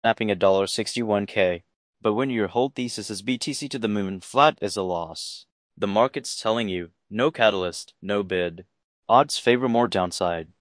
snapping $61K. But when your whole thesis is BTC to the moon, flat is a loss. The market's telling you, no catalyst, no bid. Odds favor more downside.